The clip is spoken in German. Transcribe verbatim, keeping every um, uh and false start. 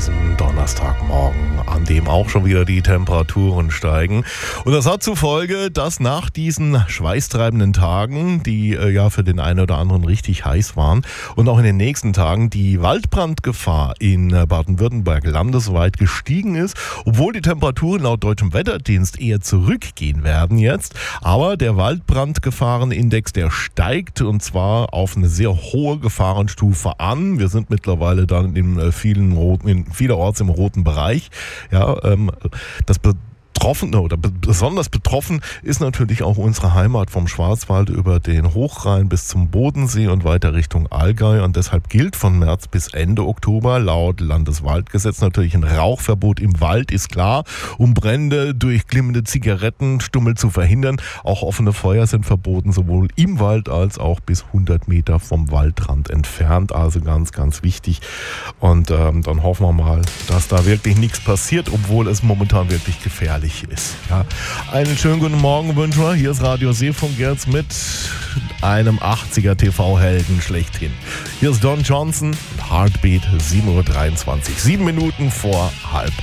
diesem Donnerstagmorgen, an dem auch schon wieder die Temperaturen steigen. Und das hat zur Folge, dass nach diesen schweißtreibenden Tagen, die äh, ja für den einen oder anderen richtig heiß waren, und auch in den nächsten Tagen die Waldbrandgefahr in äh, Baden-Württemberg landesweit gestiegen ist, obwohl die Temperaturen laut Deutschem Wetterdienst eher zurückgehen werden jetzt. Aber der Waldbrandgefahrenindex, der steigt, und zwar auf eine sehr hohe Gefahrenstufe an. Wir sind mittlerweile dann in äh, vielen roten, in vielerorts im roten Bereich. Ja, ähm, das Betroffene oder besonders betroffen ist natürlich auch unsere Heimat vom Schwarzwald über den Hochrhein bis zum Bodensee und weiter Richtung Allgäu. Und deshalb gilt von März bis Ende Oktober laut Landeswaldgesetz natürlich ein Rauchverbot im Wald, ist klar, um Brände durch glimmende Zigarettenstummel zu verhindern. Auch offene Feuer sind verboten, sowohl im Wald als auch bis hundert Meter vom Waldrand entfernt. Also ganz, ganz wichtig. Und ähm, dann hoffen wir mal, dass da wirklich nichts passiert, obwohl es momentan wirklich gefährlich ist. Ja. Einen schönen guten Morgen wünschen wir. Hier ist Radio Seefunk jetzt mit einem achtziger T V-Helden schlechthin. Hier ist Don Johnson, Heartbeat, sieben Uhr dreiundzwanzig. Sieben Minuten vor halb